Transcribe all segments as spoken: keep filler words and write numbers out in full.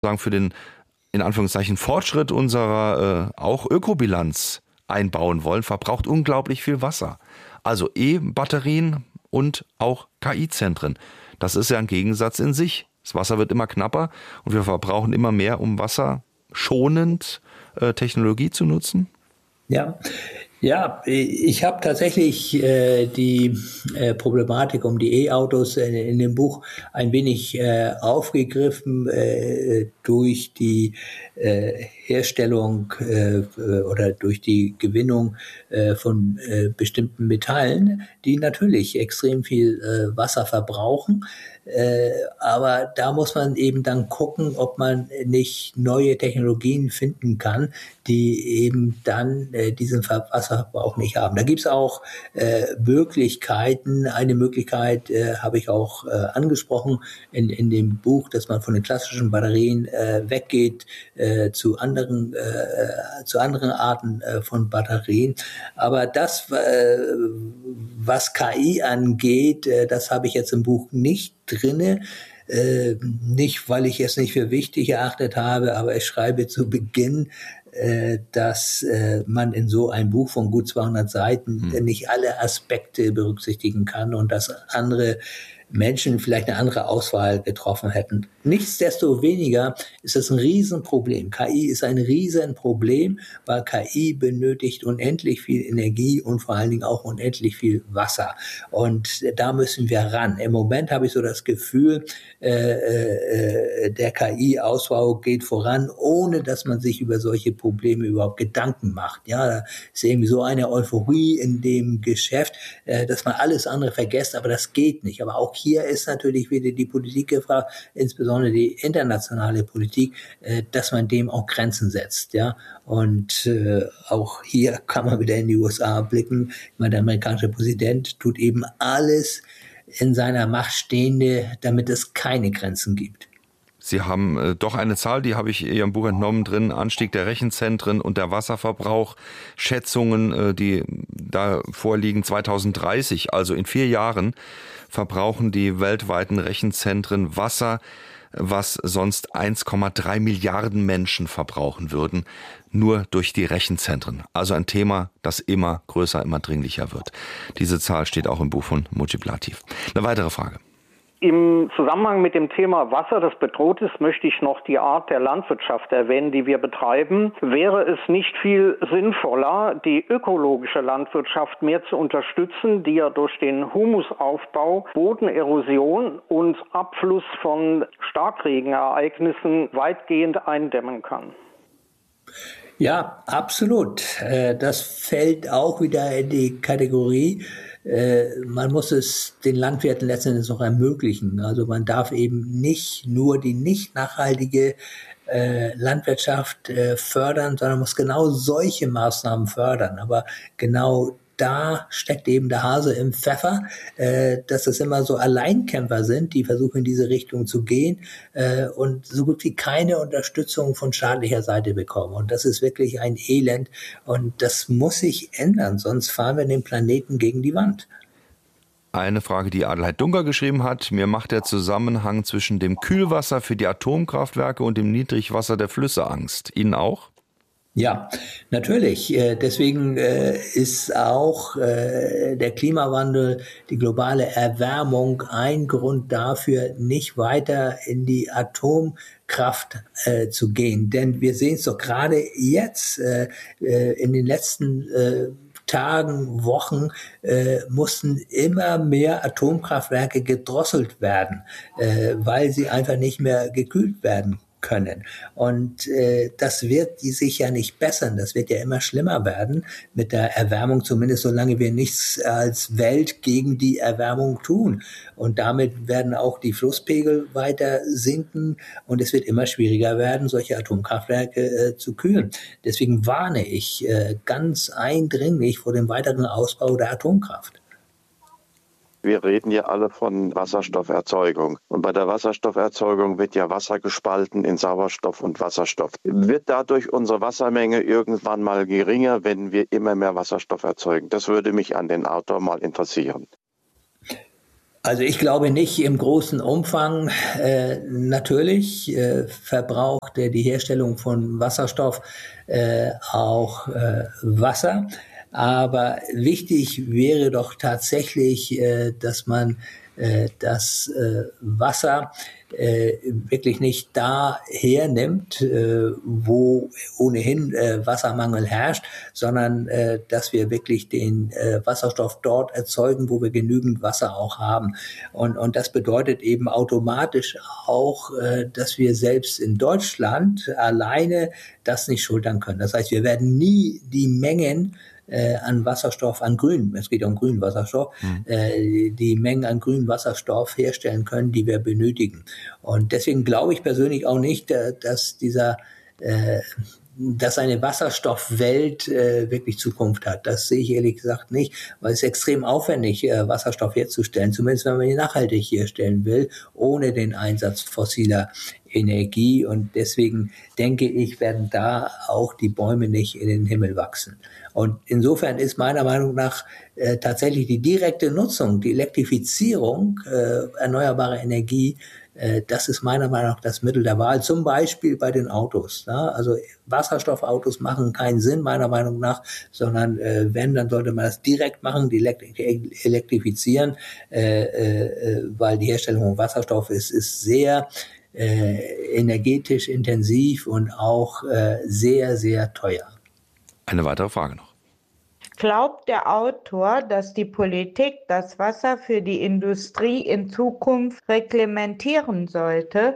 sagen für den in Anführungszeichen Fortschritt unserer äh, auch Ökobilanz einbauen wollen, verbraucht unglaublich viel Wasser. Also E-Batterien und auch K I-Zentren. Das ist ja ein Gegensatz in sich. Das Wasser wird immer knapper und wir verbrauchen immer mehr, um wasserschonend äh, Technologie zu nutzen. Ja, ja, ich habe tatsächlich äh, die äh, Problematik um die E-Autos in, in dem Buch ein wenig äh, aufgegriffen äh, durch die äh, Herstellung äh, oder durch die Gewinnung äh, von äh, bestimmten Metallen, die natürlich extrem viel äh, Wasser verbrauchen. Äh, aber da muss man eben dann gucken, ob man nicht neue Technologien finden kann, die eben dann äh, diesen Wasserverbrauch nicht haben. Da gibt's auch äh, Möglichkeiten. Eine Möglichkeit äh, habe ich auch äh, angesprochen in, in dem Buch, dass man von den klassischen Batterien äh, weggeht äh, zu anderen äh, zu anderen Arten äh, von Batterien. Aber das, äh, was K I angeht, äh, das habe ich jetzt im Buch nicht drinne. Äh, nicht, weil ich es nicht für wichtig erachtet habe, aber ich schreibe zu Beginn, äh, dass äh, man in so ein Buch von gut zweihundert Seiten hm. nicht alle Aspekte berücksichtigen kann und dass andere Menschen vielleicht eine andere Auswahl getroffen hätten. Nichtsdestoweniger ist das ein Riesenproblem. K I ist ein Riesenproblem, weil K I benötigt unendlich viel Energie und vor allen Dingen auch unendlich viel Wasser. Und da müssen wir ran. Im Moment habe ich so das Gefühl, äh, äh, der K I-Ausbau geht voran, ohne dass man sich über solche Probleme überhaupt Gedanken macht. Ja, da ist irgendwie so eine Euphorie in dem Geschäft, äh, dass man alles andere vergisst, aber das geht nicht. Aber auch hier ist natürlich wieder die Politik gefragt, insbesondere die internationale Politik, äh, dass man dem auch Grenzen setzt, ja. Und äh, auch hier kann man wieder in die U S A blicken. Ich meine, der amerikanische Präsident tut eben alles in seiner Macht Stehende, damit es keine Grenzen gibt. Sie haben äh, doch eine Zahl, die habe ich Ihrem Buch entnommen drin, Anstieg der Rechenzentren und der Wasserverbrauch, Schätzungen, äh, die da vorliegen, zweitausenddreißig, also in vier Jahren, verbrauchen die weltweiten Rechenzentren Wasser, was sonst eins Komma drei Milliarden Menschen verbrauchen würden, nur durch die Rechenzentren. Also ein Thema, das immer größer, immer dringlicher wird. Diese Zahl steht auch im Buch von Mujib Latif. Eine weitere Frage. Im Zusammenhang mit dem Thema Wasser, das bedroht ist, möchte ich noch die Art der Landwirtschaft erwähnen, die wir betreiben. Wäre es nicht viel sinnvoller, die ökologische Landwirtschaft mehr zu unterstützen, die ja durch den Humusaufbau, Bodenerosion und Abfluss von Starkregenereignissen weitgehend eindämmen kann? Ja, absolut. Das fällt auch wieder in die Kategorie, man muss es den Landwirten letztendlich noch ermöglichen. Also man darf eben nicht nur die nicht nachhaltige äh, Landwirtschaft äh, fördern, sondern muss genau solche Maßnahmen fördern. Aber genau da steckt eben der Hase im Pfeffer, äh, dass es immer so Alleinkämpfer sind, die versuchen in diese Richtung zu gehen äh, und so gut wie keine Unterstützung von staatlicher Seite bekommen. Und das ist wirklich ein Elend und das muss sich ändern, sonst fahren wir den Planeten gegen die Wand. Eine Frage, die Adelheid Dunker geschrieben hat. Mir macht der Zusammenhang zwischen dem Kühlwasser für die Atomkraftwerke und dem Niedrigwasser der Flüsse Angst. Ihnen auch? Ja, natürlich. Deswegen ist auch der Klimawandel, die globale Erwärmung ein Grund dafür, nicht weiter in die Atomkraft zu gehen. Denn wir sehen es doch gerade jetzt in den letzten Tagen, Wochen äh, mussten immer mehr Atomkraftwerke gedrosselt werden, äh, weil sie einfach nicht mehr gekühlt werden können. Und äh, das wird sich ja nicht bessern. Das wird ja immer schlimmer werden mit der Erwärmung, zumindest solange wir nichts als Welt gegen die Erwärmung tun. Und damit werden auch die Flusspegel weiter sinken und es wird immer schwieriger werden, solche Atomkraftwerke äh, zu kühlen. Deswegen warne ich äh, ganz eindringlich vor dem weiteren Ausbau der Atomkraft. Wir reden ja alle von Wasserstofferzeugung. Und bei der Wasserstofferzeugung wird ja Wasser gespalten in Sauerstoff und Wasserstoff. Wird dadurch unsere Wassermenge irgendwann mal geringer, wenn wir immer mehr Wasserstoff erzeugen? Das würde mich an den Autor mal interessieren. Also ich glaube nicht im großen Umfang. Äh, natürlich äh, verbraucht äh, die Herstellung von Wasserstoff äh, auch äh, Wasser. Aber wichtig wäre doch tatsächlich, äh, dass man äh, das äh, Wasser äh, wirklich nicht da hernimmt, äh, wo ohnehin äh, Wassermangel herrscht, sondern äh, dass wir wirklich den äh, Wasserstoff dort erzeugen, wo wir genügend Wasser auch haben. Und, und das bedeutet eben automatisch auch, äh, dass wir selbst in Deutschland alleine das nicht schultern können. Das heißt, wir werden nie die Mengen Äh, an Wasserstoff, an grün, es geht um grünen Wasserstoff, mhm. äh, die Mengen an grünem Wasserstoff herstellen können, die wir benötigen. Und deswegen glaube ich persönlich auch nicht, äh, dass dieser, äh, dass eine Wasserstoffwelt äh, wirklich Zukunft hat. Das sehe ich ehrlich gesagt nicht, weil es ist extrem aufwendig, äh, Wasserstoff herzustellen, zumindest wenn man ihn nachhaltig herstellen will, ohne den Einsatz fossiler Energie. Und deswegen denke ich, werden da auch die Bäume nicht in den Himmel wachsen. Und insofern ist meiner Meinung nach äh, tatsächlich die direkte Nutzung, die Elektrifizierung äh, erneuerbarer Energie, äh, das ist meiner Meinung nach das Mittel der Wahl, zum Beispiel bei den Autos. Ne? Also Wasserstoffautos machen keinen Sinn, meiner Meinung nach, sondern äh, wenn, dann sollte man das direkt machen, die elektri- elektrifizieren, äh, äh, weil die Herstellung von Wasserstoff ist, ist sehr äh, energetisch intensiv und auch äh, sehr, sehr teuer. Eine weitere Frage noch. Glaubt der Autor, dass die Politik das Wasser für die Industrie in Zukunft reglementieren sollte?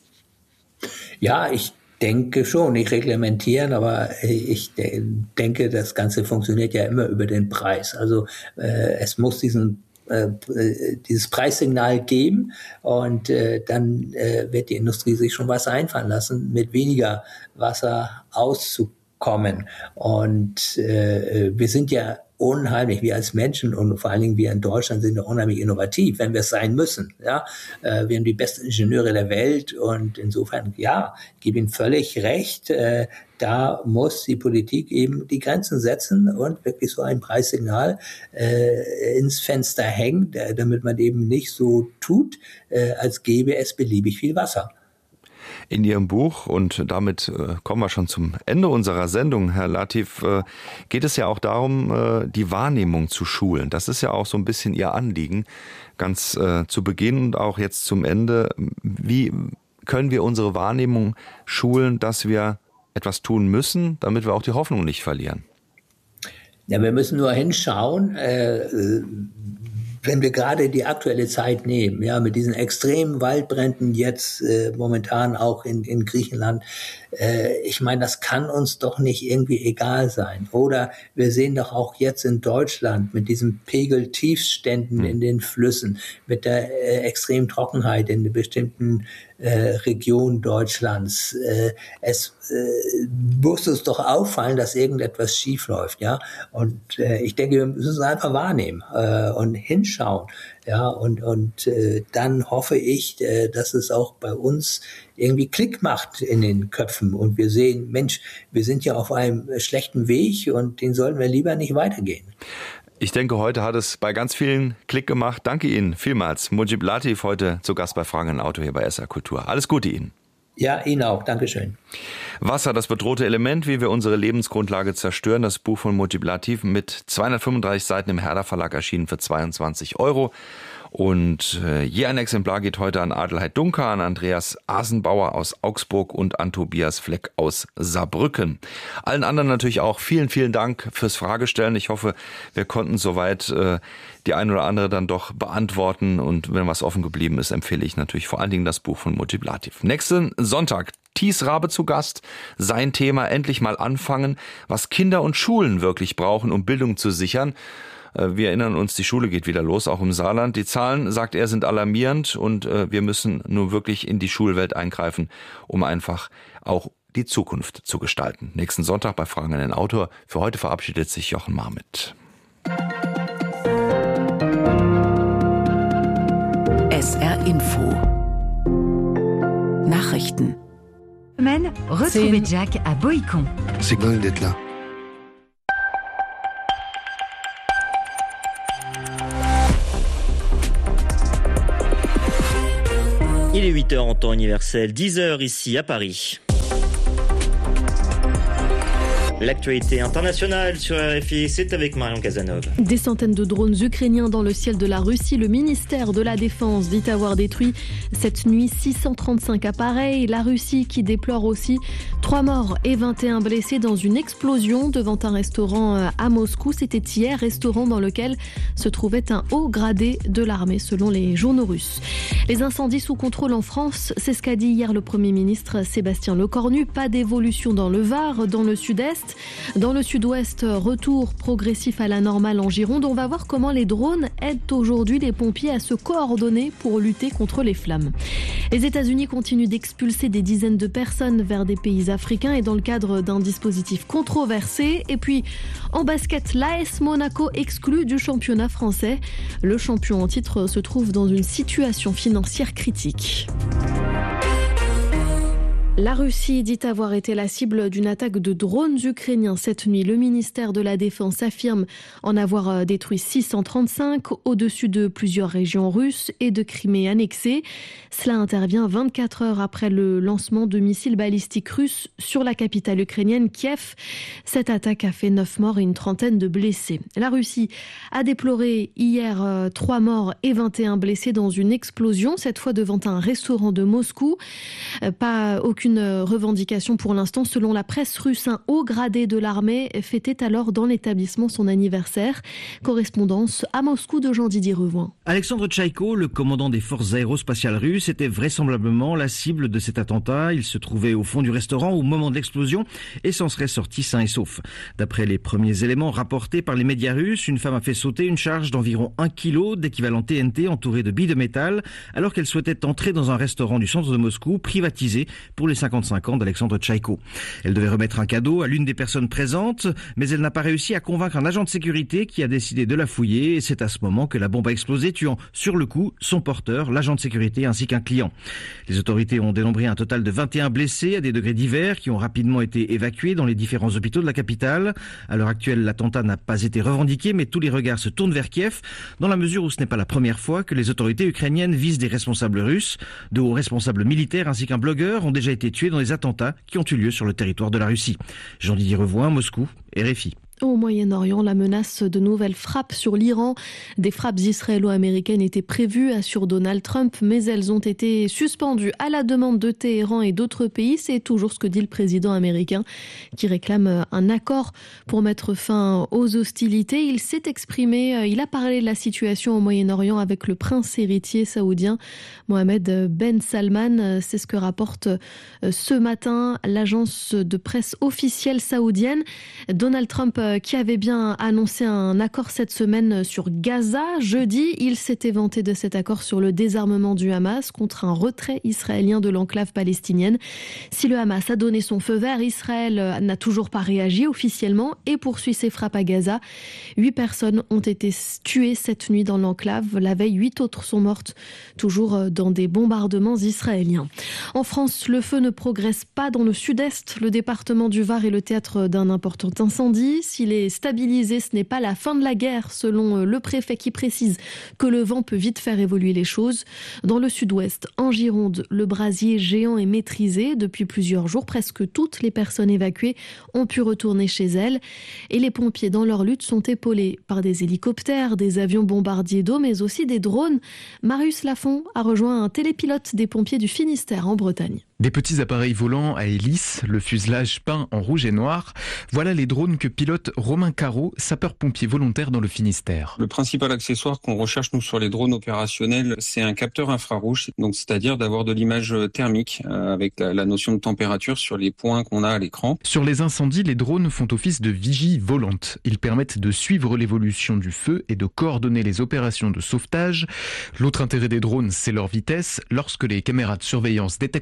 Ja, ich denke schon, nicht reglementieren, aber ich denke, das Ganze funktioniert ja immer über den Preis. Also äh, es muss diesen äh, dieses Preissignal geben und äh, dann äh, wird die Industrie sich schon was einfallen lassen, mit weniger Wasser auszukommen. Kommen. Und äh, wir sind ja unheimlich, wir als Menschen und vor allen Dingen wir in Deutschland sind ja unheimlich innovativ, wenn wir es sein müssen. Ja, äh, wir haben die besten Ingenieure der Welt und insofern, ja, ich gebe Ihnen völlig recht, äh, da muss die Politik eben die Grenzen setzen und wirklich so ein Preissignal äh, ins Fenster hängen, damit man eben nicht so tut, äh, als gäbe es beliebig viel Wasser. In Ihrem Buch, und damit äh, kommen wir schon zum Ende unserer Sendung, Herr Latif, äh, geht es ja auch darum, äh, die Wahrnehmung zu schulen. Das ist ja auch so ein bisschen Ihr Anliegen, ganz äh, zu Beginn und auch jetzt zum Ende. Wie können wir unsere Wahrnehmung schulen, dass wir etwas tun müssen, damit wir auch die Hoffnung nicht verlieren? Ja, wir müssen nur hinschauen, äh, wenn wir gerade die aktuelle Zeit nehmen, ja, mit diesen extremen Waldbränden jetzt äh, momentan auch in, in Griechenland, äh, ich meine, das kann uns doch nicht irgendwie egal sein. Oder wir sehen doch auch jetzt in Deutschland mit diesen Pegeltiefständen mhm. in den Flüssen, mit der äh, extremen Trockenheit in bestimmten äh, Regionen Deutschlands. Äh, es äh, muss uns doch auffallen, dass irgendetwas schief läuft, ja. Und äh, ich denke, wir müssen es einfach wahrnehmen äh, und hinschauen, ja. Und und äh, dann hoffe ich, äh, dass es auch bei uns irgendwie Klick macht in den Köpfen und wir sehen, Mensch, wir sind ja auf einem schlechten Weg und den sollten wir lieber nicht weitergehen. Ich denke, heute hat es bei ganz vielen Klick gemacht. Danke Ihnen vielmals. Mujib Latif heute zu Gast bei Fragen an Auto hier bei S R Kultur. Alles Gute Ihnen. Ja, Ihnen auch. Dankeschön. Wasser, das bedrohte Element, wie wir unsere Lebensgrundlage zerstören. Das Buch von Mujib Latif mit zweihundertfünfunddreißig Seiten im Herder Verlag erschienen für zweiundzwanzig Euro. Und äh, je ein Exemplar geht heute an Adelheid Dunker, an Andreas Asenbauer aus Augsburg und an Tobias Fleck aus Saarbrücken. Allen anderen natürlich auch vielen, vielen Dank fürs Fragestellen. Ich hoffe, wir konnten soweit äh, die eine oder andere dann doch beantworten. Und wenn was offen geblieben ist, empfehle ich natürlich vor allen Dingen das Buch von Mujib Latif. Nächsten Sonntag Thies Rabe zu Gast. Sein Thema: endlich mal anfangen, was Kinder und Schulen wirklich brauchen, um Bildung zu sichern. Wir erinnern uns, die Schule geht wieder los, auch im Saarland. Die Zahlen, sagt er, sind alarmierend und wir müssen nur wirklich in die Schulwelt eingreifen, um einfach auch die Zukunft zu gestalten. Nächsten Sonntag bei Fragen an den Autor. Für heute verabschiedet sich Jochen Marmit. S R Info Nachrichten. Retrouvez Jack à Boïcon. C'est dingue d'être là. huit heures en temps universel, dix heures ici à Paris. L'actualité internationale sur R F I, c'est avec Marion Casanov. Des centaines de drones ukrainiens dans le ciel de la Russie. Le ministère de la Défense dit avoir détruit cette nuit six cent trente-cinq appareils. La Russie qui déplore aussi trois morts et vingt et un blessés dans une explosion devant un restaurant à Moscou. C'était hier, restaurant dans lequel se trouvait un haut gradé de l'armée, selon les journaux russes. Les incendies sous contrôle en France, c'est ce qu'a dit hier le Premier ministre Sébastien Lecornu. Pas d'évolution dans le Var, dans le sud-est. Dans le sud-ouest, retour progressif à la normale en Gironde. On va voir comment les drones aident aujourd'hui les pompiers à se coordonner pour lutter contre les flammes. Les États-Unis continuent d'expulser des dizaines de personnes vers des pays africains et dans le cadre d'un dispositif controversé. Et puis, en basket, l'A S Monaco exclu du championnat français. Le champion en titre se trouve dans une situation financière critique. La Russie dit avoir été la cible d'une attaque de drones ukrainiens cette nuit. Le ministère de la Défense affirme en avoir détruit six cent trente-cinq au-dessus de plusieurs régions russes et de Crimée annexée. Cela intervient vingt-quatre heures après le lancement de missiles balistiques russes sur la capitale ukrainienne Kiev. Cette attaque a fait neuf morts et une trentaine de blessés. La Russie a déploré hier euh, trois morts et vingt et un blessés dans une explosion, cette fois devant un restaurant de Moscou. Euh, pas aucune Aucune revendication pour l'instant. Selon la presse russe, un haut gradé de l'armée fêtait alors dans l'établissement son anniversaire. Correspondance à Moscou de Jean-Didier Revoin. Alexandre Tchaïko, le commandant des forces aérospatiales russes, était vraisemblablement la cible de cet attentat. Il se trouvait au fond du restaurant au moment de l'explosion et s'en serait sorti sain et sauf. D'après les premiers éléments rapportés par les médias russes, une femme a fait sauter une charge d'environ un kilo d'équivalent T N T entourée de billes de métal alors qu'elle souhaitait entrer dans un restaurant du centre de Moscou privatisé pour les cinquante-cinq ans d'Alexandre Tchaïko. Elle devait remettre un cadeau à l'une des personnes présentes, mais elle n'a pas réussi à convaincre un agent de sécurité qui a décidé de la fouiller et c'est à ce moment que la bombe a explosé, tuant sur le coup son porteur, l'agent de sécurité ainsi qu'un client. Les autorités ont dénombré un total de vingt et un blessés à des degrés divers qui ont rapidement été évacués dans les différents hôpitaux de la capitale. À l'heure actuelle, l'attentat n'a pas été revendiqué, mais tous les regards se tournent vers Kiev, dans la mesure où ce n'est pas la première fois que les autorités ukrainiennes visent des responsables russes. De hauts responsables militaires ainsi qu'un blogueur ont déjà été tués dans les attentats qui ont eu lieu sur le territoire de la Russie. Jean-Didier Revoin, Moscou, R F I. Au Moyen-Orient, la menace de nouvelles frappes sur l'Iran. Des frappes israélo-américaines étaient prévues, assure Donald Trump, mais elles ont été suspendues à la demande de Téhéran et d'autres pays. C'est toujours ce que dit le président américain qui réclame un accord pour mettre fin aux hostilités. Il s'est exprimé, il a parlé de la situation au Moyen-Orient avec le prince héritier saoudien Mohammed Ben Salman. C'est ce que rapporte ce matin l'agence de presse officielle saoudienne. Donald Trump qui avait bien annoncé un accord cette semaine sur Gaza. Jeudi, il s'était vanté de cet accord sur le désarmement du Hamas contre un retrait israélien de l'enclave palestinienne. Si le Hamas a donné son feu vert, Israël n'a toujours pas réagi officiellement et poursuit ses frappes à Gaza. Huit personnes ont été tuées cette nuit dans l'enclave. La veille, huit autres sont mortes, toujours dans des bombardements israéliens. En France, le feu ne progresse pas dans le sud-est. Le département du Var est le théâtre d'un important incendie. S'il est stabilisé, ce n'est pas la fin de la guerre, selon le préfet qui précise que le vent peut vite faire évoluer les choses. Dans le sud-ouest, en Gironde, le brasier géant est maîtrisé. Depuis plusieurs jours, presque toutes les personnes évacuées ont pu retourner chez elles. Et les pompiers, dans leur lutte, sont épaulés par des hélicoptères, des avions bombardiers d'eau, mais aussi des drones. Marius Lafont a rejoint un télépilote des pompiers du Finistère en Bretagne. Des petits appareils volants à hélice, le fuselage peint en rouge et noir. Voilà les drones que pilote Romain Carreau, sapeur-pompier volontaire dans le Finistère. Le principal accessoire qu'on recherche nous sur les drones opérationnels, c'est un capteur infrarouge, donc c'est-à-dire d'avoir de l'image thermique euh, avec la, la notion de température sur les points qu'on a à l'écran. Sur les incendies, les drones font office de vigie volante. Ils permettent de suivre l'évolution du feu et de coordonner les opérations de sauvetage. L'autre intérêt des drones, c'est leur vitesse. Lorsque les caméras de surveillance détectent un départ,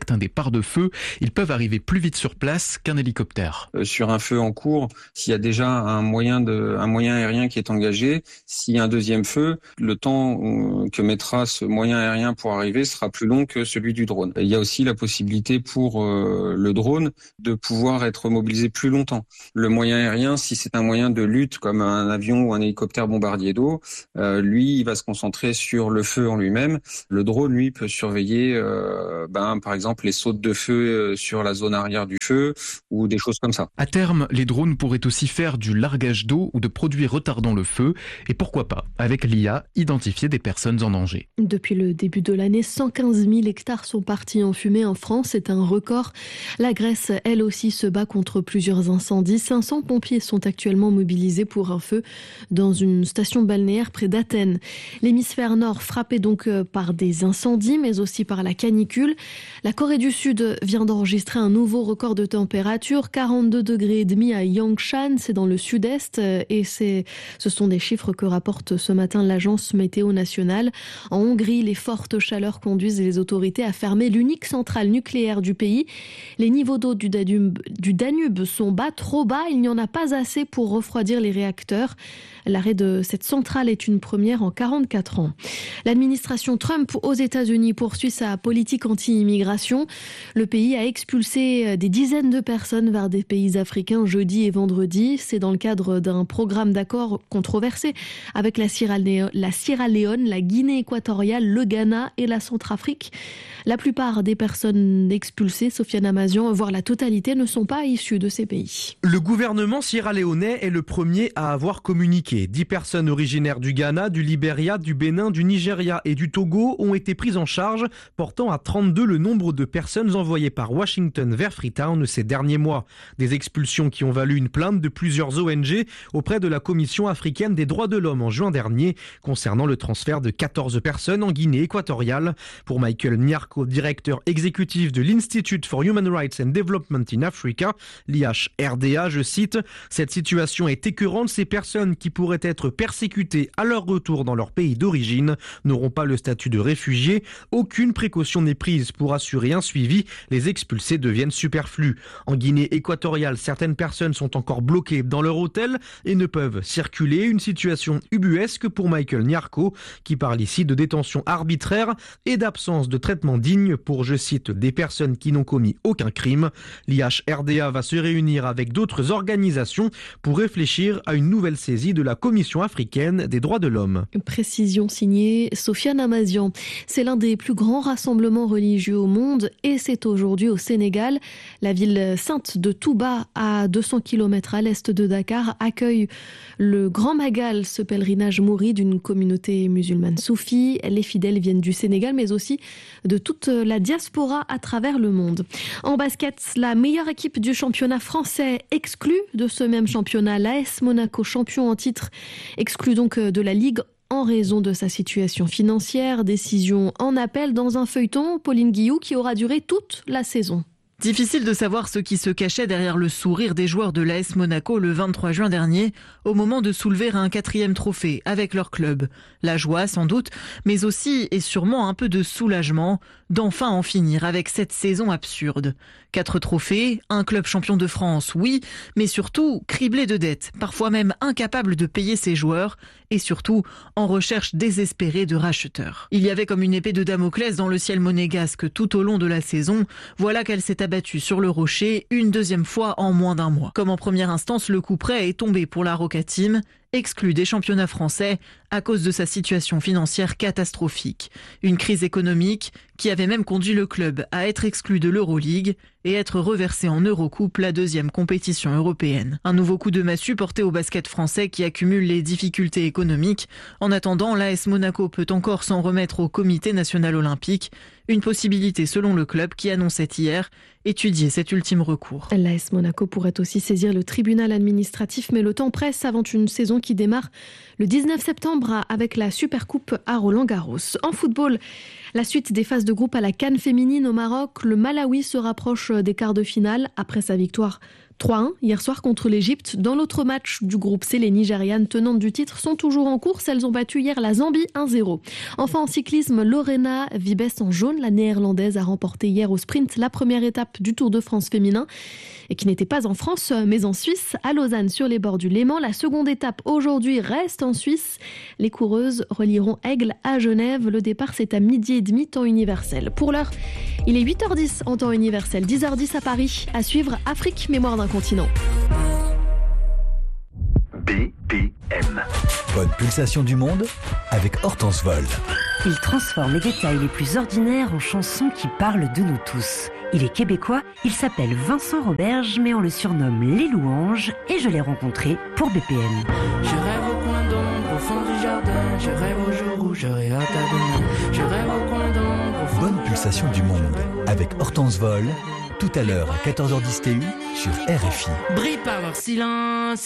départ de feu, ils peuvent arriver plus vite sur place qu'un hélicoptère. Euh, sur un feu en cours, s'il y a déjà un moyen de, un moyen aérien qui est engagé, s'il y a un deuxième feu, le temps euh, que mettra ce moyen aérien pour arriver sera plus long que celui du drone. Il y a aussi la possibilité pour euh, le drone de pouvoir être mobilisé plus longtemps. Le moyen aérien, si c'est un moyen de lutte comme un avion ou un hélicoptère bombardier d'eau, euh, lui, il va se concentrer sur le feu en lui-même. Le drone, lui, peut surveiller, euh, ben, par exemple, les sautes de feu sur la zone arrière du feu ou des choses comme ça. À terme, les drones pourraient aussi faire du largage d'eau ou de produits retardant le feu et pourquoi pas, avec l'I A, identifier des personnes en danger. Depuis le début de l'année, cent quinze mille hectares sont partis en fumée en France. C'est un record. La Grèce, elle aussi, se bat contre plusieurs incendies. cinq cents pompiers sont actuellement mobilisés pour un feu dans une station balnéaire près d'Athènes. L'hémisphère nord frappé donc par des incendies, mais aussi par la canicule. La Corée du Sud vient d'enregistrer un nouveau record de température, quarante-deux degrés et demi à Yangshan, c'est dans le sud-est, et c'est, ce sont des chiffres que rapporte ce matin l'agence météo nationale. En Hongrie, les fortes chaleurs conduisent les autorités à fermer l'unique centrale nucléaire du pays. Les niveaux d'eau du Danube, du Danube sont bas, trop bas, il n'y en a pas assez pour refroidir les réacteurs. L'arrêt de cette centrale est une première en quarante-quatre ans. L'administration Trump aux États-Unis poursuit sa politique anti-immigration. Le pays a expulsé des dizaines de personnes vers des pays africains jeudi et vendredi. C'est dans le cadre d'un programme d'accord controversé avec la Sierra Leone, la Sierra Leone, la Guinée équatoriale, le Ghana et la Centrafrique. La plupart des personnes expulsées, Sofiane Amazian, voire la totalité, ne sont pas issues de ces pays. Le gouvernement sierra-léonais est le premier à avoir communiqué. Dix personnes originaires du Ghana, du Libéria, du Bénin, du Nigeria et du Togo ont été prises en charge, portant à trente-deux le nombre de personnes envoyées par Washington vers Freetown ces derniers mois. Des expulsions qui ont valu une plainte de plusieurs O N G auprès de la Commission africaine des droits de l'homme en juin dernier, concernant le transfert de quatorze personnes en Guinée équatoriale. Pour Michael Nyarko, directeur exécutif de l'Institute for Human Rights and Development in Africa, l'I H R D A, je cite, « Cette situation est écœurante, ces personnes qui pourraient être persécutées à leur retour dans leur pays d'origine n'auront pas le statut de réfugiés. Aucune précaution n'est prise pour assurer un suivi. Les expulsés deviennent superflus. En Guinée équatoriale, certaines personnes sont encore bloquées dans leur hôtel et ne peuvent circuler. Une situation ubuesque pour Michael Nyarko, qui parle ici de détention arbitraire et d'absence de traitement digne pour, je cite, des personnes qui n'ont commis aucun crime. L'I H R D A va se réunir avec d'autres organisations pour réfléchir à une nouvelle saisie de la Commission africaine des droits de l'homme. Précision signée Sofiane Amazian. C'est l'un des plus grands rassemblements religieux au monde et c'est aujourd'hui au Sénégal. La ville sainte de Touba, à deux cents kilomètres à l'est de Dakar, accueille le Grand Magal, ce pèlerinage mouride d'une communauté musulmane soufie. Les fidèles viennent du Sénégal mais aussi de toute la diaspora à travers le monde. En basket, la meilleure équipe du championnat français exclue de ce même championnat, l'A S Monaco, champion en titre, exclut donc de la Ligue en raison de sa situation financière. Décision en appel dans un feuilleton, Pauline Guillou, qui aura duré toute la saison. Difficile de savoir ce qui se cachait derrière le sourire des joueurs de l'A S Monaco le vingt-trois juin dernier, au moment de soulever un quatrième trophée avec leur club. La joie sans doute, mais aussi et sûrement un peu de soulagement d'enfin en finir avec cette saison absurde. Quatre trophées, un club champion de France, oui, mais surtout criblé de dettes, parfois même incapable de payer ses joueurs et surtout en recherche désespérée de racheteurs. Il y avait comme une épée de Damoclès dans le ciel monégasque tout au long de la saison. Voilà qu'elle s'est abattue sur le rocher une deuxième fois en moins d'un mois. Comme en première instance, le coup près est tombé pour la Roca Team, exclu des championnats français à cause de sa situation financière catastrophique. Une crise économique qui avait même conduit le club à être exclu de l'Euroleague et être reversé en Eurocoupe, la deuxième compétition européenne. Un nouveau coup de massue porté au basket français qui accumule les difficultés économiques. En attendant, l'A S Monaco peut encore s'en remettre au Comité national olympique. Une possibilité selon le club qui annonçait hier étudier cet ultime recours. L'A S Monaco pourrait aussi saisir le tribunal administratif, mais le temps presse avant une saison qui démarre le dix-neuf septembre avec la Supercoupe à Roland-Garros. En football, la suite des phases de groupe à la CAN féminine au Maroc. Le Malawi se rapproche des quarts de finale après sa victoire trois un hier soir contre l'Égypte. Dans l'autre match du groupe C, les Nigérianes tenantes du titre sont toujours en course. Elles ont battu hier la Zambie un zéro. Enfin en cyclisme, Lorena Wiebes en jaune, la néerlandaise a remporté hier au sprint la première étape du Tour de France féminin et qui n'était pas en France mais en Suisse, à Lausanne sur les bords du Léman. La seconde étape aujourd'hui reste en Suisse. Les coureuses relieront Aigle à Genève. Le départ c'est à midi et demi temps universel. Pour l'heure, il est huit heures dix en temps universel, dix heures dix à Paris. À suivre Afrique, mémoire d'un continent. B P M. Bonne pulsation du monde avec Hortense Vol. Il transforme les détails les plus ordinaires en chansons qui parlent de nous tous. Il est québécois, il s'appelle Vincent Roberge, mais on le surnomme Les Louanges, et je l'ai rencontré pour B P M. Je rêve au coin d'ombre, au fond du jardin, je rêve au jour où j'aurai hâte à venir. Je rêve au coin d'ombre, au fond. Bonne pulsation du monde avec Hortense Vol, tout à l'heure à quatorze heures dix T U sur R F I. Brille par leur silence.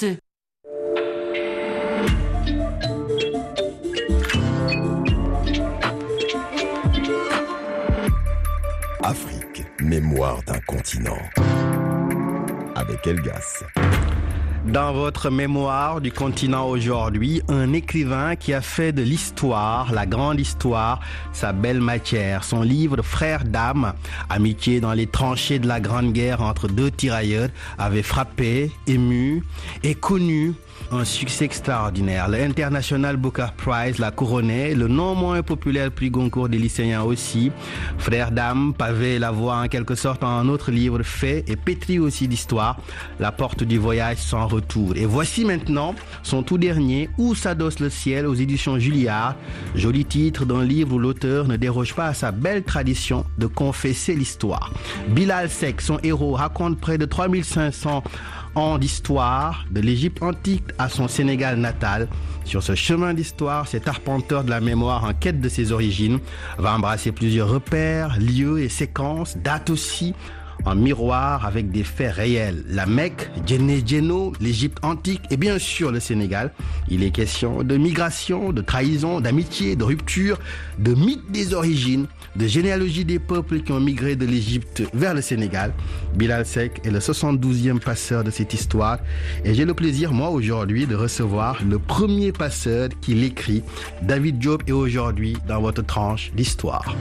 Afrique, mémoire d'un continent. Avec Elgas. Dans votre mémoire du continent aujourd'hui, un écrivain qui a fait de l'histoire, la grande histoire, sa belle matière. Son livre Frères d'âme, amitié dans les tranchées de la Grande Guerre entre deux tirailleurs, avait frappé, ému et connu un succès extraordinaire. Le International Booker Prize l'a couronné, le non moins populaire prix Goncourt des lycéens aussi. Frères d'âme pavé la voie en quelque sorte à un autre livre fait et pétri aussi d'histoire, La porte du voyage sans retour. Et voici maintenant son tout dernier, Où s'adosse le ciel, aux éditions Julliard. Joli titre d'un livre où l'auteur ne déroge pas à sa belle tradition de confesser l'histoire. Bilal Seck, son héros, raconte près de trois mille cinq cents ans d'histoire, de l'Égypte antique à son Sénégal natal. Sur ce chemin d'histoire, cet arpenteur de la mémoire en quête de ses origines va embrasser plusieurs repères, lieux et séquences, dates aussi, en miroir avec des faits réels. La Mecque, Djenné Djenno, l'Égypte antique et bien sûr le Sénégal. Il est question de migration, de trahison, d'amitié, de rupture, de mythe des origines, de généalogie des peuples qui ont migré de l'Égypte vers le Sénégal. Bilal Seck est le soixante-douzième passeur de cette histoire et j'ai le plaisir, moi, aujourd'hui, de recevoir le premier passeur qui l'écrit. David Diop est aujourd'hui dans votre tranche d'histoire.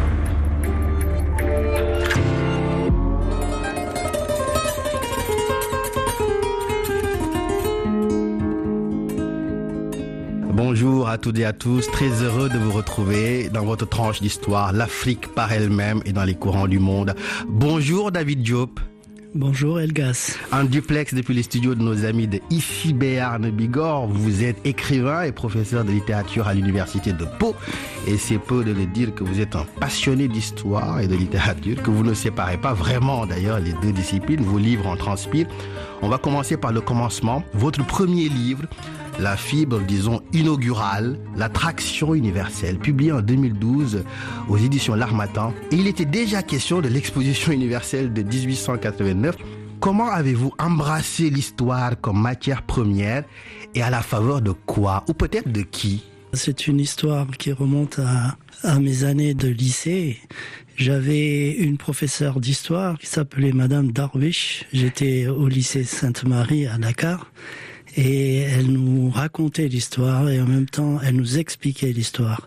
Bonjour à toutes et à tous, très heureux de vous retrouver dans votre tranche d'histoire, l'Afrique par elle-même et dans les courants du monde. Bonjour David Diop. Bonjour Elgas. En duplex depuis les studios de nos amis de ici Béarn Bigorre, vous êtes écrivain et professeur de littérature à l'université de Pau. Et c'est peu de le dire que vous êtes un passionné d'histoire et de littérature, que vous ne séparez pas vraiment d'ailleurs les deux disciplines, vos livres en transpirent. On va commencer par le commencement. Votre premier livre, La fibre, disons, inaugurale, l'attraction universelle, publié en deux mille douze aux éditions L'Harmattan. Et il était déjà question de l'exposition universelle de dix-huit cent quatre-vingt-neuf. Comment avez-vous embrassé l'histoire comme matière première et à la faveur de quoi? Ou peut-être de qui? C'est une histoire qui remonte à, à mes années de lycée. J'avais une professeure d'histoire qui s'appelait Madame Darwish. J'étais au lycée Sainte-Marie à Dakar. Et elle nous racontait l'histoire et en même temps, elle nous expliquait l'histoire.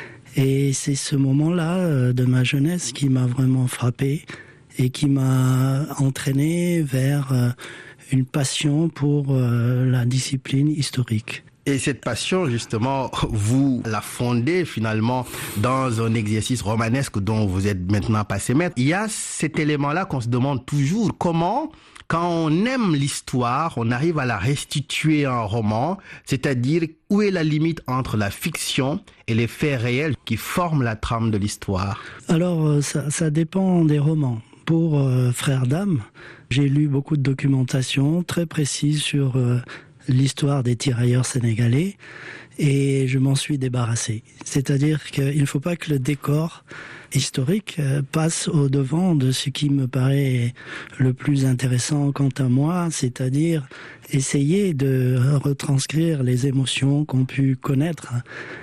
Et c'est ce moment-là de ma jeunesse qui m'a vraiment frappé et qui m'a entraîné vers une passion pour la discipline historique. Et cette passion, justement, vous la fondez finalement dans un exercice romanesque dont vous êtes maintenant passé maître. Il y a cet élément-là qu'on se demande toujours, comment, quand on aime l'histoire, on arrive à la restituer en roman, c'est-à-dire où est la limite entre la fiction et les faits réels qui forment la trame de l'histoire? Alors, ça, ça dépend des romans. Pour euh, Frères d'âme, j'ai lu beaucoup de documentation très précise sur euh, l'histoire des tirailleurs sénégalais et je m'en suis débarrassé. C'est-à-dire qu'il ne faut pas que le décor historique passe au devant de ce qui me paraît le plus intéressant quant à moi, c'est-à-dire essayer de retranscrire les émotions qu'ont pu connaître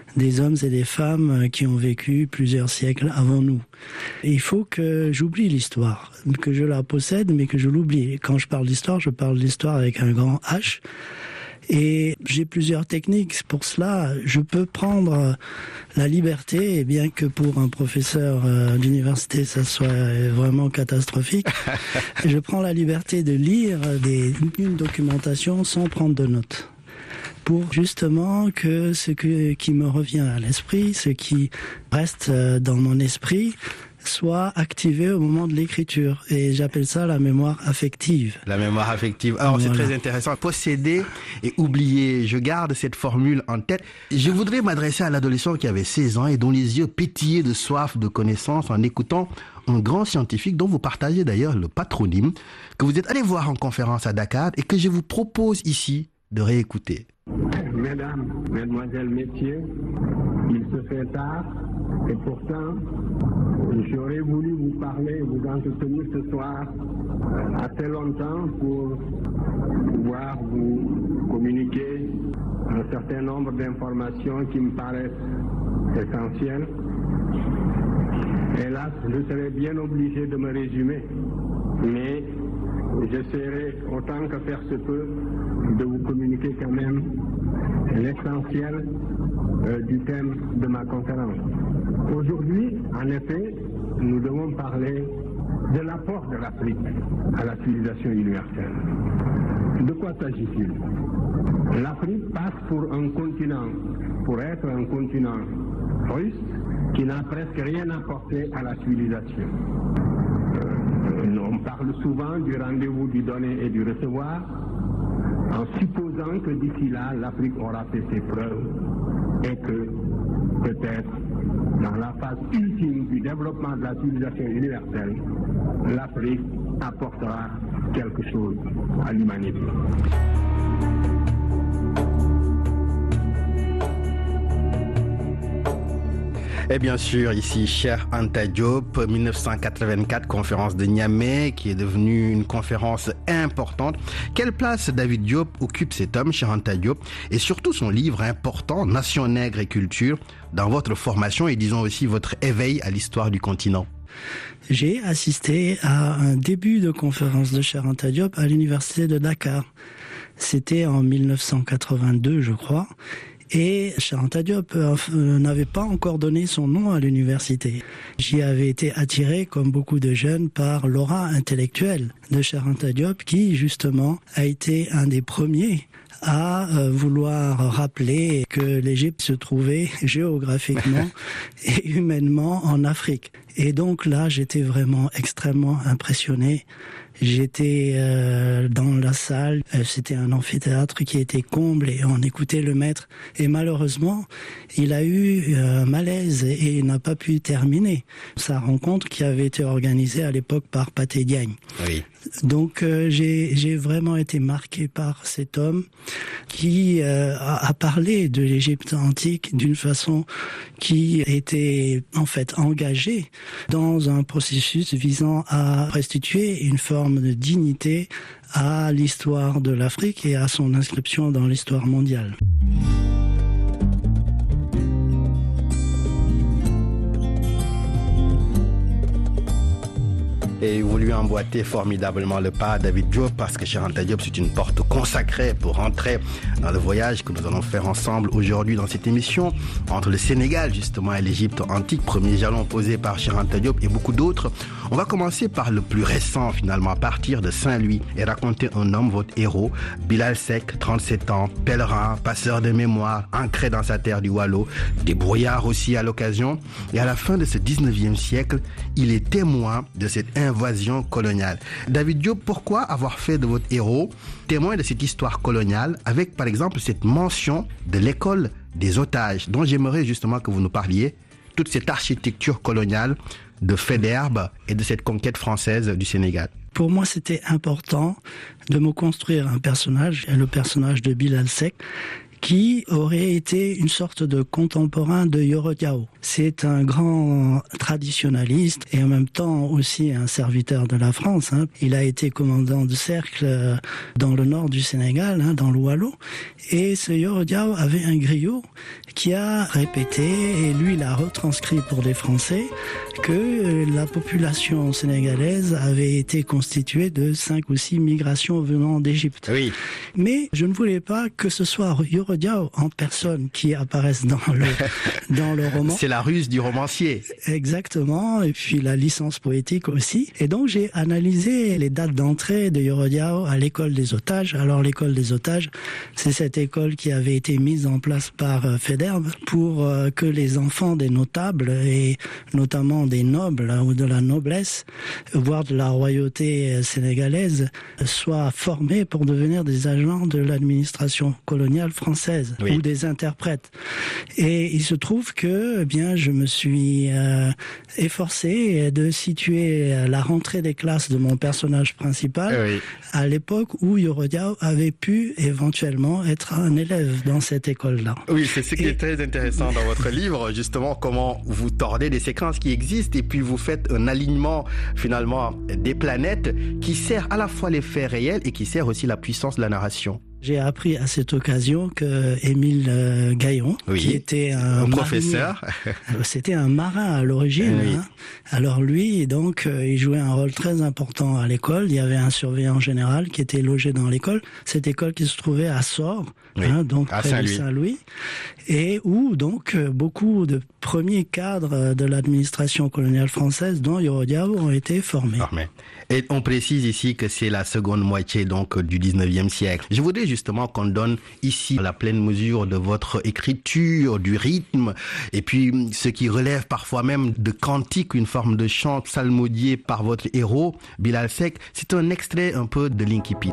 des hommes et des femmes qui ont vécu plusieurs siècles avant nous. Et il faut que j'oublie l'histoire, que je la possède, mais que je l'oublie. Quand je parle d'histoire, je parle d'histoire avec un grand H. Et j'ai plusieurs techniques pour cela. Je peux prendre la liberté, et bien que pour un professeur d'université, ça soit vraiment catastrophique, je prends la liberté de lire des, une documentation sans prendre de notes. Pour justement que ce que, qui me revient à l'esprit, ce qui reste dans mon esprit, soit activé au moment de l'écriture. Et j'appelle ça la mémoire affective. La mémoire affective. Alors, voilà. C'est très intéressant. Posséder et oublier. Je garde cette formule en tête. Je voudrais m'adresser à l'adolescent qui avait seize ans et dont les yeux pétillaient de soif de connaissance en écoutant un grand scientifique dont vous partagez d'ailleurs le patronyme, que vous êtes allé voir en conférence à Dakar et que je vous propose ici de réécouter. Mesdames, Mesdemoiselles, Messieurs, il se fait tard et pourtant j'aurais voulu vous parler, vous entretenir ce soir assez longtemps pour pouvoir vous communiquer un certain nombre d'informations qui me paraissent essentielles. Hélas, je serais bien obligé de me résumer, mais j'essaierai autant que faire se peut de vous communiquer quand même l'essentiel euh, du thème de ma conférence. Aujourd'hui, en effet, nous devons parler de l'apport de l'Afrique à la civilisation universelle. De quoi s'agit-il? L'Afrique passe pour un continent, pour être un continent russe qui n'a presque rien apporté à la civilisation. On parle souvent du rendez-vous du donner et du recevoir, en supposant que d'ici là, l'Afrique aura fait ses preuves et que, peut-être, dans la phase ultime du développement de la civilisation universelle, l'Afrique apportera quelque chose à l'humanité. Et bien sûr, ici, cher Anta Diop, dix-neuf cent quatre-vingt-quatre, conférence de Niamey, qui est devenue une conférence importante. Quelle place David Diop occupe cet homme, cher Anta Diop, et surtout son livre important, Nation nègre et culture, dans votre formation et disons aussi votre éveil à l'histoire du continent? J'ai assisté à un début de conférence de cher Anta Diop à l'université de Dakar. C'était en dix-neuf cent quatre-vingt-deux, je crois. Et cher Anta Diop euh, n'avait pas encore donné son nom à l'université. J'y avais été attiré, comme beaucoup de jeunes, par l'aura intellectuelle de cher Anta Diop, qui, justement, a été un des premiers à euh, vouloir rappeler que l'Égypte se trouvait géographiquement et humainement en Afrique. Et donc là, j'étais vraiment extrêmement impressionné. J'étais euh, dans la salle, euh, c'était un amphithéâtre qui était comble et on écoutait le maître. Et malheureusement, il a eu un malaise et il n'a pas pu terminer sa rencontre qui avait été organisée à l'époque par Pathé Diagne. Oui. Donc euh, j'ai, j'ai vraiment été marqué par cet homme qui euh, a, a parlé de l'Égypte antique d'une façon qui était en fait engagée dans un processus visant à restituer une forme de dignité à l'histoire de l'Afrique et à son inscription dans l'histoire mondiale. Et vous lui emboîtez formidablement le pas à David Diop, parce que cher Anta Diop, c'est une porte consacrée pour entrer dans le voyage que nous allons faire ensemble aujourd'hui dans cette émission entre le Sénégal justement et l'Égypte antique, premier jalon posé par cher Anta Diop et beaucoup d'autres. On va commencer par le plus récent finalement, à partir de Saint-Louis et raconter un homme, votre héros, Bilal Seck, trente-sept ans, pèlerin, passeur de mémoire, ancré dans sa terre du Wallo, débrouillard aussi à l'occasion. Et à la fin de ce dix-neuvième siècle, il est témoin de cette invasion coloniale. David Diop, pourquoi avoir fait de votre héros témoin de cette histoire coloniale avec par exemple cette mention de l'école des otages dont j'aimerais justement que vous nous parliez, toute cette architecture coloniale de Faidherbe et de cette conquête française du Sénégal? Pour moi, c'était important de me construire un personnage, le personnage de Bilal Seck, qui aurait été une sorte de contemporain de Yoro Diao. C'est un grand traditionnaliste et en même temps aussi un serviteur de la France. Hein. Il a été commandant de cercle dans le nord du Sénégal, hein, dans le Waalo. Et ce Yoro Diao avait un griot qui a répété, et lui l'a retranscrit pour des Français, que la population sénégalaise avait été constituée de cinq ou six migrations venant d'Égypte. Oui. Mais je ne voulais pas que ce soit Yoro Diao en personne qui apparaisse dans le, dans le roman. C'est la ruse du romancier. Exactement, et puis la licence poétique aussi. Et donc j'ai analysé les dates d'entrée de Yoro Diao à l'école des otages. Alors l'école des otages, c'est cette école qui avait été mise en place par Faidherbe pour que les enfants des notables, et notamment des nobles ou de la noblesse, voire de la royauté sénégalaise, soient formés pour devenir des agents de l'administration coloniale française, oui, ou des interprètes. Et il se trouve que, eh bien, je me suis euh, efforcé de situer la rentrée des classes de mon personnage principal, oui, à l'époque où Yoro Diao avait pu éventuellement être un élève dans cette école-là. Oui, c'est ce qui et... est très intéressant dans votre livre, justement, comment vous tordez des séquences qui existent et puis vous faites un alignement, finalement, des planètes qui sert à la fois les faits réels et qui sert aussi la puissance de la narration. J'ai appris à cette occasion que Émile euh, Gaillon, oui, qui était un, un professeur, c'était un marin à l'origine. Oui. Hein. Alors lui, donc, euh, il jouait un rôle très important à l'école. Il y avait un surveillant général qui était logé dans l'école. Cette école qui se trouvait à Sort, oui, hein, donc à près Saint-Louis. de Saint-Louis, et où donc beaucoup de premiers cadres de l'administration coloniale française, dont Yoro Diao, ont été formés. Ah, mais... Et on précise ici que c'est la seconde moitié donc du dix-neuvième siècle. Je voudrais justement qu'on donne ici la pleine mesure de votre écriture, du rythme, et puis ce qui relève parfois même de cantique, une forme de chant psalmodié par votre héros, Bilal Seck. C'est un extrait un peu de l'Incipit.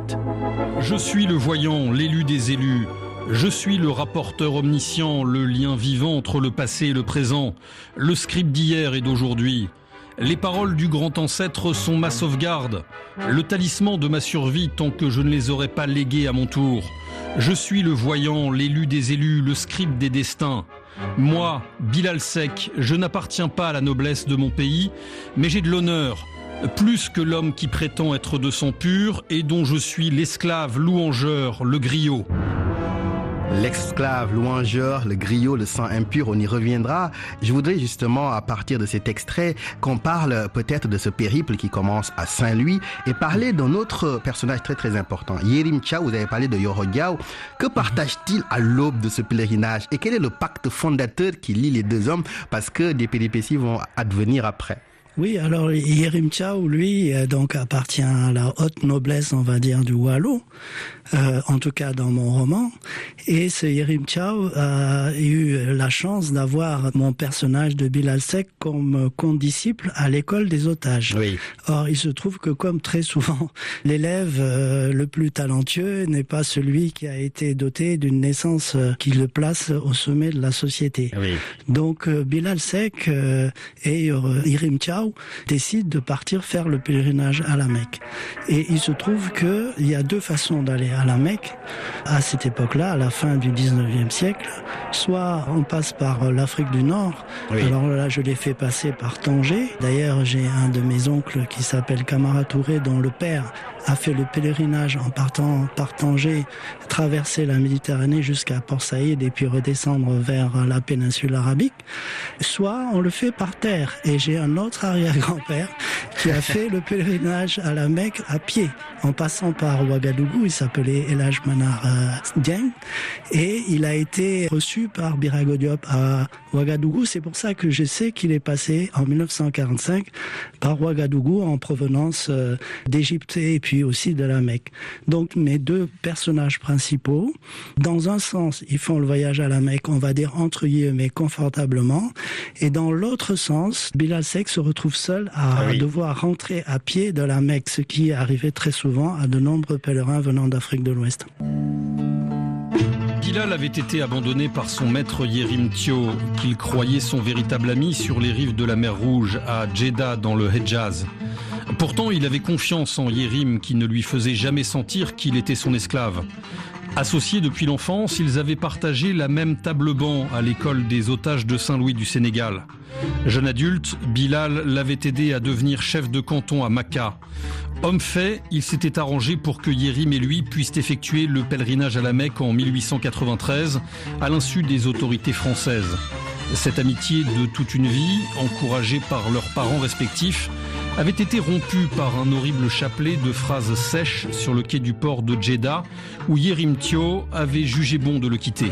Je suis le voyant, l'élu des élus. Je suis le rapporteur omniscient, le lien vivant entre le passé et le présent, le scribe d'hier et d'aujourd'hui. Les paroles du grand ancêtre sont ma sauvegarde, le talisman de ma survie tant que je ne les aurais pas légués à mon tour. Je suis le voyant, l'élu des élus, le scribe des destins. Moi, Bilal Seck, je n'appartiens pas à la noblesse de mon pays, mais j'ai de l'honneur, plus que l'homme qui prétend être de sang pur et dont je suis l'esclave louangeur, le griot. L'esclave, louangeur, le griot, le sang impur, on y reviendra. Je voudrais justement, à partir de cet extrait, qu'on parle peut-être de ce périple qui commence à Saint-Louis et parler d'un autre personnage très très important. Yérim Thiaw, vous avez parlé de Yoro Diao. Que partage-t-il à l'aube de ce pèlerinage et quel est le pacte fondateur qui lie les deux hommes, parce que des péripéties vont advenir après? Oui, alors Yérim Thiaw, lui, donc appartient à la haute noblesse, on va dire, du Waalo, euh, en tout cas dans mon roman. Et ce Yérim Thiaw a eu la chance d'avoir mon personnage de Bilal Seck comme condisciple à l'école des otages. Oui. Or, il se trouve que, comme très souvent, l'élève euh, le plus talentueux n'est pas celui qui a été doté d'une naissance euh, qui le place au sommet de la société. Oui. Donc, euh, Bilal Seck euh, et euh, Yérim Thiaw décide de partir faire le pèlerinage à la Mecque. Et il se trouve qu'il y a deux façons d'aller à la Mecque à cette époque-là, à la fin du dix-neuvième siècle. Soit on passe par l'Afrique du Nord. Oui. Alors là, je l'ai fait passer par Tanger. D'ailleurs, j'ai un de mes oncles qui s'appelle Camara Touré, dont le père a fait le pèlerinage en partant par Tanger, traverser la Méditerranée jusqu'à Port Saïd et puis redescendre vers la péninsule arabique. Soit on le fait par terre. Et j'ai un autre arrière-grand-père qui a fait le pèlerinage à la Mecque à pied, en passant par Ouagadougou. Il s'appelait El Hadj Manar euh, Dieng, et il a été reçu par Birago Diop à Ouagadougou. C'est pour ça que je sais qu'il est passé en mille neuf cent quarante-cinq par Ouagadougou en provenance euh, d'Égypte et puis aussi de la Mecque. Donc mes deux personnages principaux, dans un sens, ils font le voyage à la Mecque, on va dire entre guillemets confortablement, et dans l'autre sens, Bilal Seck se retrouve seul à ah oui. devoir rentrer à pied de la Mecque, ce qui arrivait très souvent à de nombreux pèlerins venant d'Afrique de l'Ouest. Bilal avait été abandonné par son maître Yérim Thiaw, qu'il croyait son véritable ami, sur les rives de la mer Rouge, à Djeddah, dans le Hedjaz. Pourtant, il avait confiance en Yérim, qui ne lui faisait jamais sentir qu'il était son esclave. Associés depuis l'enfance, ils avaient partagé la même table-banc à l'école des otages de Saint-Louis du Sénégal. Jeune adulte, Bilal l'avait aidé à devenir chef de canton à Maka. Homme fait, il s'était arrangé pour que Yérim et lui puissent effectuer le pèlerinage à la Mecque en mille huit cent quatre-vingt-treize, à l'insu des autorités françaises. Cette amitié de toute une vie, encouragée par leurs parents respectifs, avait été rompue par un horrible chapelet de phrases sèches sur le quai du port de Djeddah, où Yérim Thio avait jugé bon de le quitter.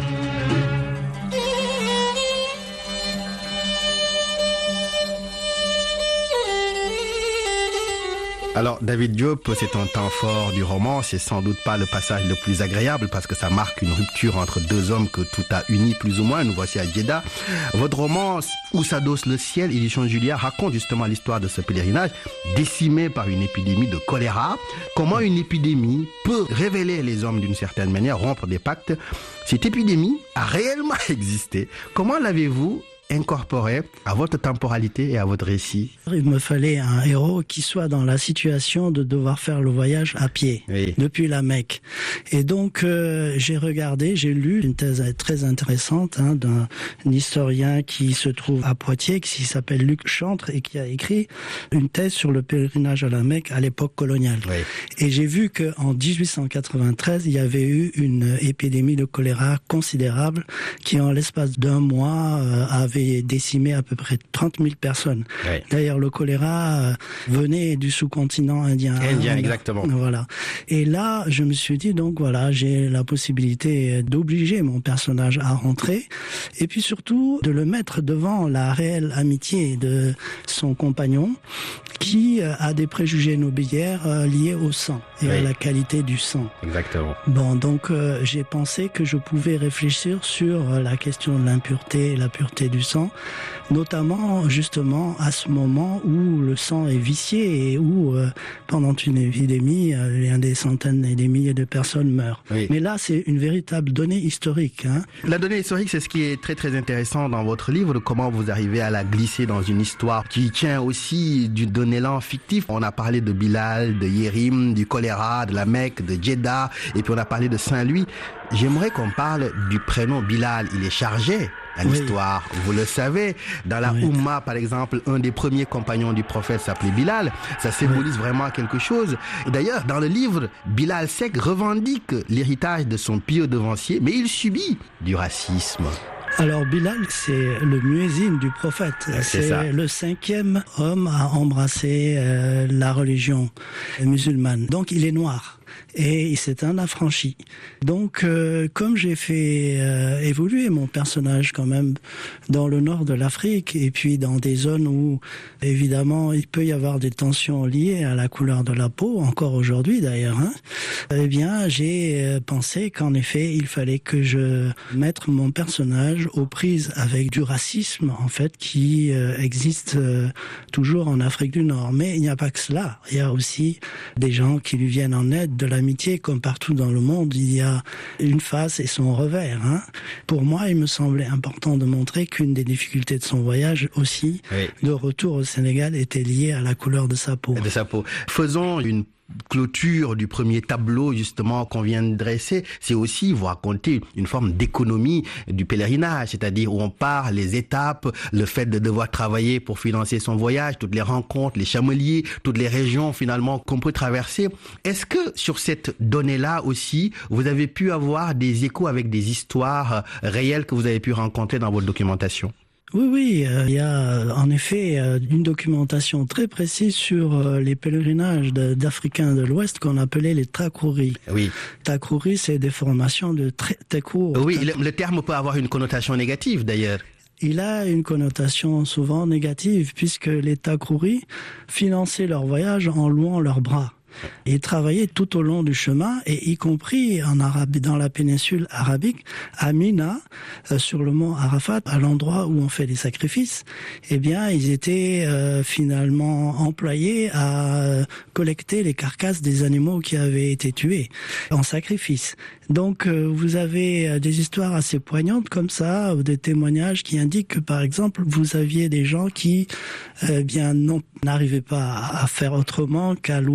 Alors, David Diop, c'est un temps fort du roman. C'est sans doute pas le passage le plus agréable parce que ça marque une rupture entre deux hommes que tout a unis plus ou moins. Nous voici à Djeddah. Votre roman, Où s'adosse le ciel, édition Julia, raconte justement l'histoire de ce pèlerinage décimé par une épidémie de choléra. Comment une épidémie peut révéler les hommes d'une certaine manière, rompre des pactes. Cette épidémie a réellement existé. Comment l'avez-vous incorporé à votre temporalité et à votre récit? Il me fallait un héros qui soit dans la situation de devoir faire le voyage à pied, oui, depuis la Mecque. Et donc, euh, j'ai regardé, j'ai lu une thèse très intéressante hein, d'un historien qui se trouve à Poitiers, qui s'appelle Luc Chantre et qui a écrit une thèse sur le pèlerinage à la Mecque à l'époque coloniale. Oui. Et j'ai vu qu'en dix-huit cent quatre-vingt-treize, il y avait eu une épidémie de choléra considérable qui, en l'espace d'un mois, euh, avait décimé à peu près trente mille personnes. Oui. D'ailleurs, le choléra euh, venait du sous-continent indien. Indien, exactement. Voilà. Et là, je me suis dit, donc voilà, j'ai la possibilité d'obliger mon personnage à rentrer et puis surtout de le mettre devant la réelle amitié de son compagnon qui a des préjugés nobiliaires euh, liés au sang et oui, à la qualité du sang. Exactement. Bon, donc euh, j'ai pensé que je pouvais réfléchir sur euh, la question de l'impureté et la pureté du sang, notamment justement à ce moment où le sang est vicié et où euh, pendant une épidémie, euh, il y a des centaines et des milliers de personnes meurent. Oui. Mais là, c'est une véritable donnée historique. Hein. La donnée historique, c'est ce qui est très très intéressant dans votre livre, de comment vous arrivez à la glisser dans une histoire qui tient aussi du d'un élan fictif. On a parlé de Bilal, de Yérim, du choléra, de la Mecque, de Djeddah, et puis on a parlé de Saint-Louis. J'aimerais qu'on parle du prénom Bilal. Il est chargé à l'histoire. Oui. Vous le savez, dans la oui. Oumma, par exemple, un des premiers compagnons du prophète s'appelait Bilal. Ça symbolise oui. vraiment quelque chose. Et d'ailleurs, dans le livre, Bilal Seck revendique l'héritage de son pieux devancier, mais il subit du racisme. Alors Bilal, c'est le muezzin du prophète. C'est, c'est le cinquième homme à embrasser euh, la religion musulmane. Donc il est noir. Et c'est un affranchi. Donc, euh, comme j'ai fait euh, évoluer mon personnage quand même dans le nord de l'Afrique et puis dans des zones où, évidemment, il peut y avoir des tensions liées à la couleur de la peau, encore aujourd'hui d'ailleurs, hein, eh bien, j'ai pensé qu'en effet, il fallait que je mette mon personnage aux prises avec du racisme, en fait, qui euh, existe euh, toujours en Afrique du Nord. Mais il n'y a pas que cela. Il y a aussi des gens qui lui viennent en aide, de l'amitié, comme partout dans le monde, il y a une face et son revers. Hein. Pour moi, il me semblait important de montrer qu'une des difficultés de son voyage aussi, oui. de retour au Sénégal, était liée à la couleur de sa peau. De sa peau. Faisons une clôture du premier tableau justement qu'on vient de dresser. C'est aussi vous raconter une forme d'économie du pèlerinage, c'est-à-dire où on part, les étapes, le fait de devoir travailler pour financer son voyage, toutes les rencontres, les chameliers, toutes les régions finalement qu'on peut traverser. Est-ce que sur cette donnée-là aussi, vous avez pu avoir des échos avec des histoires réelles que vous avez pu rencontrer dans votre documentation? Oui, oui, euh, il y a en effet euh, une documentation très précise sur euh, les pèlerinages de, d'Africains de l'Ouest qu'on appelait les Takrouri. Oui. Takrouri, c'est des formations de Tekour. Oui, le, le terme peut avoir une connotation négative d'ailleurs. Il a une connotation souvent négative puisque les Takrouri finançaient leur voyage en louant leurs bras. Ils travaillaient tout au long du chemin, et y compris en Arabie, dans la péninsule arabique, à Mina, euh, sur le mont Arafat, à l'endroit où on fait les sacrifices. Eh bien, ils étaient euh, finalement employés à euh, collecter les carcasses des animaux qui avaient été tués en sacrifice. Donc, euh, vous avez euh, des histoires assez poignantes comme ça, ou des témoignages qui indiquent que, par exemple, vous aviez des gens qui, euh, bien, non, n'arrivaient pas à faire autrement qu'à louer leur service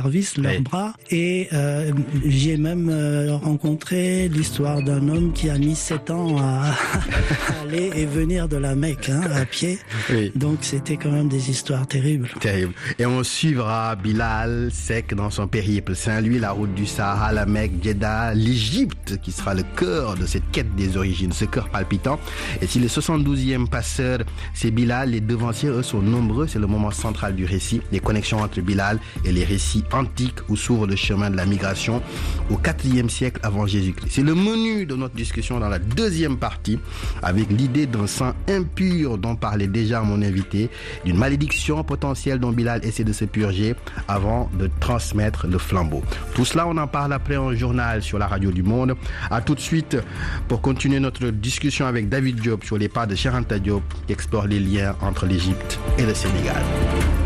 service, leurs oui. bras. Et euh, j'ai même euh, rencontré l'histoire d'un homme qui a mis sept ans à, à aller et venir de la Mecque hein, à pied. Oui. Donc c'était quand même des histoires terribles. Terrible. Et on suivra Bilal Seck dans son périple. Saint-Louis, la route du Sahara, la Mecque, Jeddah, l'Égypte, qui sera le cœur de cette quête des origines, ce cœur palpitant. Et si le soixante-douzième passeur, c'est Bilal, les devanciers, eux, sont nombreux. C'est le moment central du récit. Les connexions entre Bilal et les récits antiques où s'ouvre le chemin de la migration au quatrième siècle avant Jésus-Christ. C'est le menu de notre discussion dans la deuxième partie, avec l'idée d'un sang impur dont parlait déjà mon invité, d'une malédiction potentielle dont Bilal essaie de se purger avant de transmettre le flambeau. Tout cela, on en parle après un journal sur la radio du Monde. À tout de suite pour continuer notre discussion avec David Diop sur les pas de Cheikh Anta Diop qui explore les liens entre l'Égypte et le Sénégal.